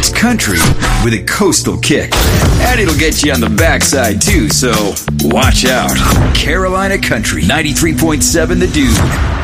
It's country with a coastal kick. And it'll get you on the backside too, so watch out. Carolina Country, 93.7 The Dude.